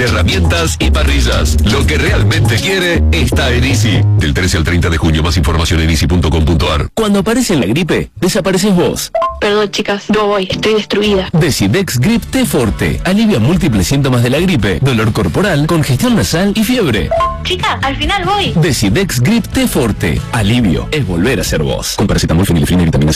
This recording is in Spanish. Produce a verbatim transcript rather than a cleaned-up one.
de herramientas y parrillas. Lo que realmente quiere está en Easy. Del trece al treinta de junio, más información en easy punto com punto ar. Cuando aparece la gripe, desapareces vos. Perdón, chicas, no voy, estoy destruida. Decidex Grip T Forte. Alivia múltiples síntomas de la gripe, dolor corporal, congestión nasal y fiebre. Chicas, al final voy. Decidex Grip T Forte. Alivio es volver a ser vos. Con paracetamol, fenilefrina y vitamina